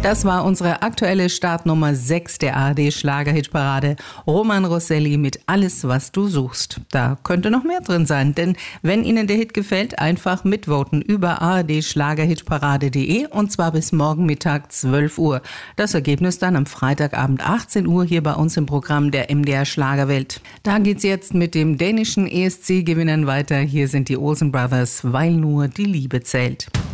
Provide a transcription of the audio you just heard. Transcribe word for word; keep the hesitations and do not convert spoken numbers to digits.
Das war unsere aktuelle Startnummer sechs der A R D-Schlager-Hitparade. Roman Rosselli mit Alles, was du suchst. Da könnte noch mehr drin sein, denn wenn Ihnen der Hit gefällt, einfach mitvoten über a r d schlagerhitparade punkt de und zwar bis morgen Mittag zwölf Uhr. Das Ergebnis dann am Freitagabend achtzehn Uhr hier bei uns im Programm der M D R Schlagerwelt. Da geht's jetzt mit dem dänischen E S C-Gewinnern weiter. Hier sind die Olsen Brothers, weil nur die Liebe zählt.